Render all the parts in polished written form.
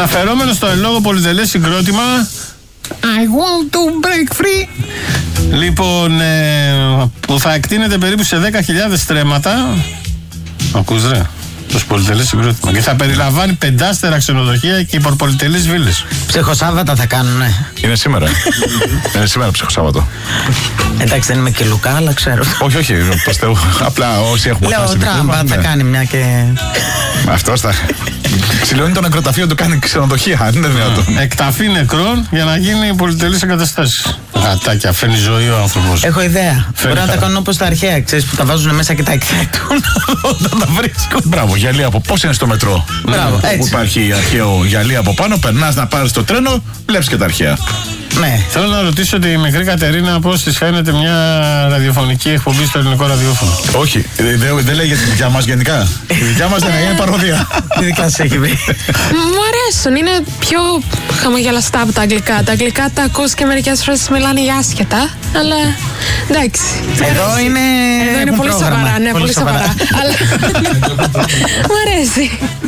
Αφαιρόμενο στο εν λόγω πολυτελές συγκρότημα I want to break free. Λοιπόν, που θα εκτείνεται περίπου σε 10.000 στρέμματα. Ακούς ρε, το πολυτελές συγκρότημα. Και θα περιλαμβάνει 5 ξενοδοχεία και υπορπολιτελείς βίλες. Ψυχοσάββατα θα κάνουνε. Είναι σήμερα. Είναι σήμερα ψυχοσάββατο. Εντάξει, δεν είμαι και Λουκά, αλλά ξέρω. Όχι, πιστεύω. Απλά όσοι έχουμε λέω, ο Τραμπ θα κάνει μια και. Αυτός θα. Ξυλώνει το νεκροταφείο του, κάνει ξενοδοχεία. Δεν είναι δυνατόν. Εκταφή νεκρών για να γίνει πολυτελείς εγκαταστάσεις. Γατάκια, φέρνει ζωή ο άνθρωπος. Έχω ιδέα. Μπορεί να τα κάνουν όπως τα αρχαία, ξέρεις, που τα βάζουν μέσα και τα εκθέτουν όταν τα βρίσκουν. Μπράβο, γυαλί από πώς είναι στο μετρό. Μπράβο, που υπάρχει αρχαίο γυαλί από πάνω, περνάς να πάρεις το τρένο, βλέπεις και τα αρχαία. Ναι. Θέλω να ρωτήσω τη μικρή Κατερίνα πώς της φαίνεται μια ραδιοφωνική εκπομπή στο ελληνικό ραδιόφωνο. Όχι, δεν λέει για μας γενικά. Η δικιά μας δεν είναι παροδία. Τι δικά σας έχει βρει? Μου αρέσουν, είναι πιο χαμογελαστά από τα αγγλικά. Τα αγγλικά τα ακούς και μερικές φορές μιλάνε για άσχετα, αλλά εντάξει. Εδώ είναι πολύ σοβαρά, ναι, πολύ σοβαρά. Αλλά μου αρέσει.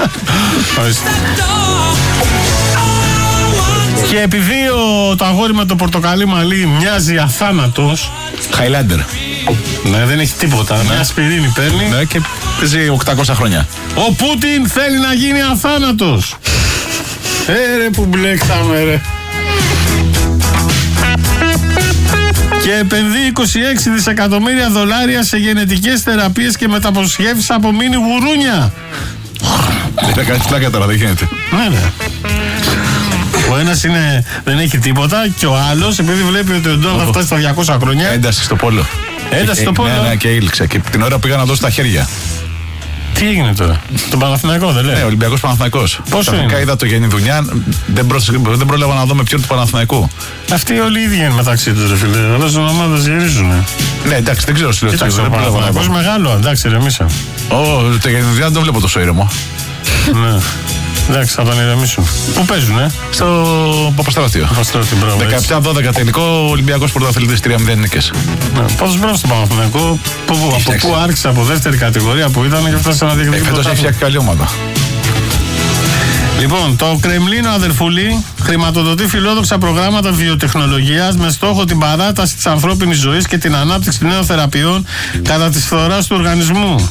Και επειδή το αγόρι με το πορτοκαλί μαλλί μοιάζει αθάνατος. Highlander. Ναι, δεν έχει τίποτα. Μια ασπιρίνη παίρνει. Ναι, και παίζει 800 χρόνια. Ο Πούτιν θέλει να γίνει αθάνατος. Ρε που μπλέξαμε ρε. Και επενδύει 26 δισεκατομμύρια δολάρια σε γενετικές θεραπείες και μεταμοσχεύσεις από μίνι γουρούνια. Δεν κάνεις πλάκα τώρα, δεν γίνεται. Ναι, ναι. Ο ένας δεν έχει τίποτα και ο άλλος, επειδή βλέπει ότι ο Ντόν θα φτάσει στα 200 χρόνια. Ένταση στο πόλο. Ένταση στο πόλο. Ναι, και ήλξε. Και την ώρα πήγα να δώσω τα χέρια. Τι έγινε τώρα? Τον Παναθηναϊκό δεν λέει? Ναι, Ολυμπιακός Παναθηναϊκός. Πόσο είναι? Είδα το Γεννηδουνιά, δεν πρόλαβα να δω με ποιον του Παναθηναϊκού. Αυτοί όλοι οι ίδιοι είναι μεταξύ τους ρε φίλε. Όλες οι ομάδες γυρίζουνε. Ναι, εντάξει, δεν ξέρω σου λέω. Κοίταξε, ο Παναθηναϊκός μεγάλο, εντάξει ρεμίσα. Το Γεννηδουνιά δεν το βλέπω τόσο ήρεμο. Ναι. Εντάξει, θα τον ηρεμήσουν. Πού παίζουνε? Στο Παπαστράτιο. 17-12 τελικό, Ολυμπιακός πρωταθλητής 3-0 νίκες. Πόσους μπράβο στον Παναθηναϊκό, από πού άρχισε, από δεύτερη κατηγορία που ήταν και φτάσει να διεκδικήσει. Φέτος έχει φτιάξει καλή ομάδα. Λοιπόν, το Κρεμλίνο, αδερφούλη, χρηματοδοτεί φιλόδοξα προγράμματα βιοτεχνολογίας με στόχο την παράταση της ανθρώπινης ζωής και την ανάπτυξη νέων θεραπείων κατά της φθοράς του οργανισμού.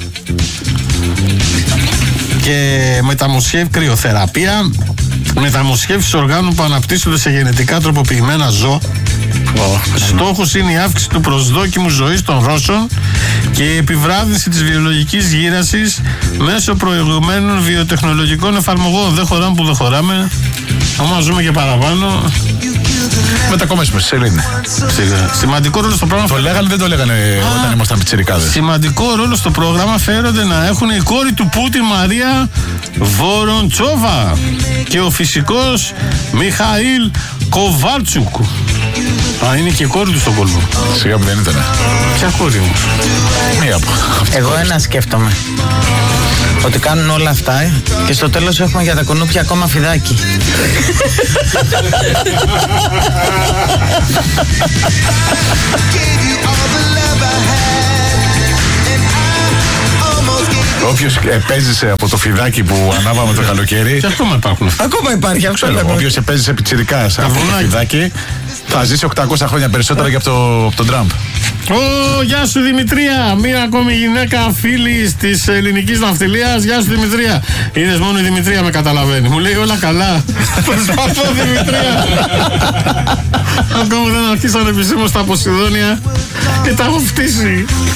Και μεταμοσχεύει κρυοθεραπεία, μεταμοσχεύσεις οργάνων που αναπτύσσονται σε γενετικά τροποποιημένα ζώα. Στόχος είναι η αύξηση του προσδόκιμου ζωής των Ρώσων και η επιβράδυνση της βιολογικής γύρασης μέσω προηγουμένων βιοτεχνολογικών εφαρμογών. Δεν χωράμε που δεν χωράμε. Άμα ζούμε και παραπάνω. Μετακομίσουμε στη σελήνη. Σημαντικό ρόλο στο πρόγραμμα. Το λέγανε, δεν το λέγανε όταν ήμασταν πιτσιρικάδες. Σημαντικό ρόλο στο πρόγραμμα φέρονται να έχουν η κόρη του Πούτιν Μαρία Βοροντσόβα και ο φυσικός Μιχαήλ Κοβάλτσουκ. Α, είναι και η κόρη του στον κόλπο. Σιγά που δεν ήταν. Ποια κόρη μου? Μία από. Εγώ ένα σκέφτομαι. Ότι κάνουν όλα αυτά και στο τέλος έχουμε για τα κουνούπια ακόμα φιδάκι. Όποιος επέζησε από το φιδάκι που ανάβαμε το καλοκαίρι. Και ακόμα υπάρχουν. Ακόμα υπάρχει, Όποιος επέζησε πιτσιρικάς από το φιδάκι θα ζήσει 800 χρόνια περισσότερα και από τον Τραμπ. Γεια σου Δημητρία! Μία ακόμη γυναίκα φίλη της ελληνικής ναυτιλίας. Γεια σου Δημητρία! Είδες, μόνο η Δημητρία με καταλαβαίνει. Μου λέει όλα καλά. Προσπαθώ Δημητρία! Ακόμα δεν αρχίσαν επισήμως τα Ποσειδόνια και τα έχω φτύσει.